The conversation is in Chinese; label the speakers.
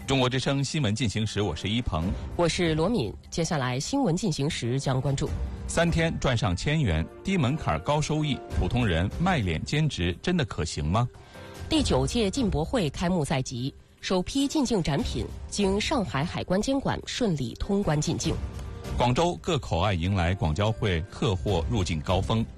Speaker 1: 中国之声新闻进行时，我是一鹏，
Speaker 2: 我是罗敏。接下来新闻进行时将关注
Speaker 1: ：3天赚上1000元，低门槛高收益，普通人卖脸兼职真的可行吗？
Speaker 2: 第9届进博会开幕在即，首批进境展品经上海海关监管顺利通关进境。
Speaker 1: 广州各口岸迎来广交会客货入境高峰，